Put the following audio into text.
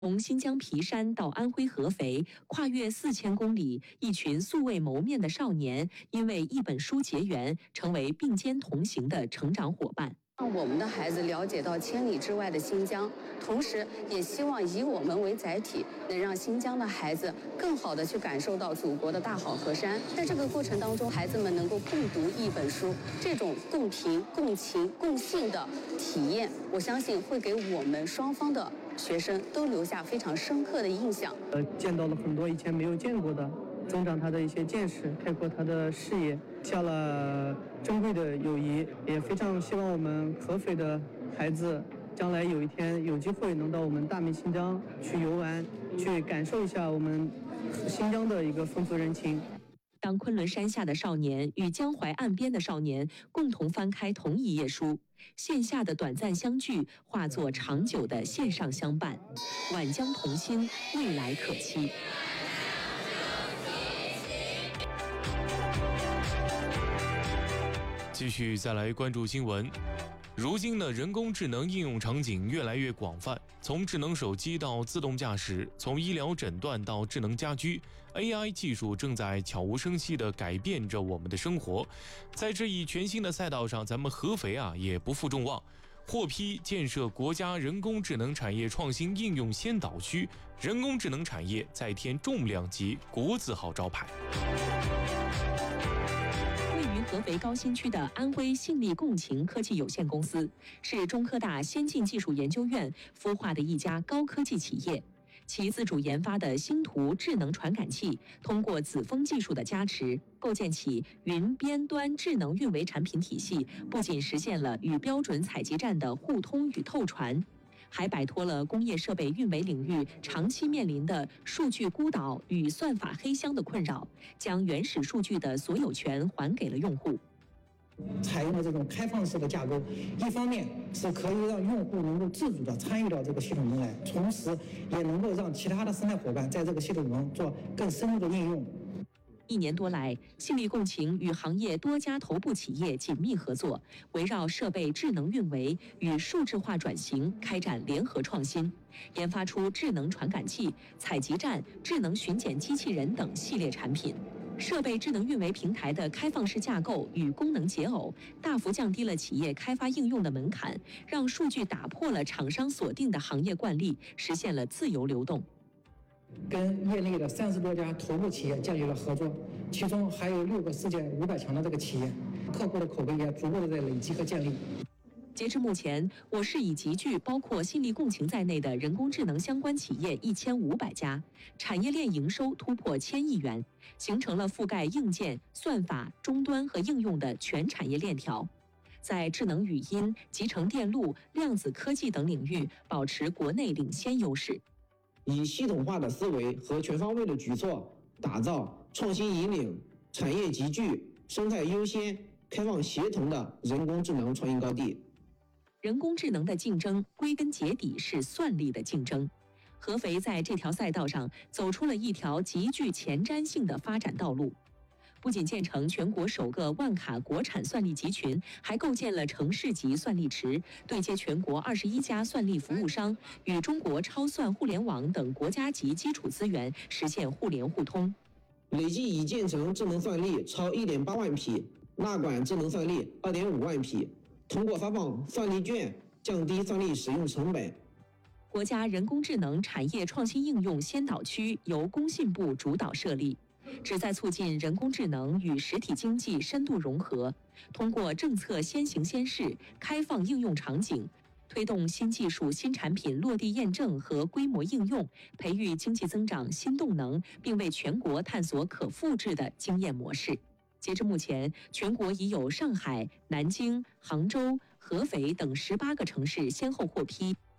从新疆皮山到安徽合肥，跨越4000公里，一群素未谋面的少年，因为一本书结缘，成为并肩同行的成长伙伴。 让我们的孩子了解到千里之外的新疆，同时也希望以我们为载体，能让新疆的孩子更好地去感受到祖国的大好河山。在这个过程当中，孩子们能够共读一本书，这种共评、共情、共信的体验，我相信会给我们双方的学生都留下非常深刻的印象。 见到了很多以前没有见过的，增长他的一些见识，开阔他的视野，下了珍贵的友谊。也非常希望我们合肥的孩子将来有一天有机会能到我们大明新疆去游玩，去感受一下我们新疆的一个风俗人情。 当昆仑山下的少年与江淮岸边的少年共同翻开同一页书，线下的短暂相聚化作长久的线上相伴，皖江同心，未来可期。 继续再来关注新闻。如今的人工智能应用场景越来越广泛，从智能手机到自动驾驶，从医疗诊断到智能家居， AI 技术正在悄无声息地改变着我们的生活。在这一全新的赛道上，咱们合肥也不负众望，获批建设国家人工智能产业创新应用先导区，人工智能产业再添重量级国字号招牌。 合肥高新区的安徽信力共情科技有限公司是中科大先进技术研究院孵化的一家高科技企业。其自主研发的星图智能传感器，通过子峰技术的加持，构建起云边端智能运维产品体系，不仅实现了与标准采集站的互通与透传，还摆脱了工业设备运维领域长期面临的数据孤岛与算法黑箱的困扰，将原始数据的所有权还给了用户。 采用了这种开放式的架构，一方面是可以让用户能够自主地参与到这个系统中来，同时也能够让其他的生态伙伴在这个系统中做更深入的应用。 1年多来，信力共情与行业多家头部企业紧密合作，围绕设备智能运维与数字化转型开展联合创新，研发出智能传感器、采集站、智能巡检机器人等系列产品。设备智能运维平台的开放式架构与功能解耦，大幅降低了企业开发应用的门槛，让数据打破了厂商锁定的行业惯例，实现了自由流动。 跟业内的30多家头部企业建立了合作，其中还有6个世界500强的这个企业，客户的口碑也逐步的在累积和建立。 截至目前，我市已集聚包括信力共情在内的人工智能相关企业1500家，产业链营收突破1000亿元，形成了覆盖硬件、算法、终端和应用的全产业链条。在智能语音、集成电路、量子科技等领域保持国内领先优势。 以系统化的思维和全方位的举措，打造创新引领、产业集聚、生态优先、开放协同的人工智能创新高地。 人工智能的竞争，归根结底是算力的竞争。合肥在这条赛道上走出了一条极具前瞻性的发展道路，不仅建成全国首个万卡国产算力集群，还构建了城市级算力池，对接全国21家算力服务商，与中国超算互联网等国家级基础资源实现互联互通。 累计已建成智能算力超1.8万匹，纳管智能算力2.5万匹。通过发放算力券，降低算力使用成本。 国家人工智能产业创新应用先导区由工信部主导设立，旨在促进人工智能与实体经济深度融合，通过政策先行先试、开放应用场景，推动新技术新产品落地验证和规模应用，培育经济增长新动能，并为全国探索可复制的经验模式。截至目前，全国已有上海、南京、杭州、合肥等18个城市先后获批。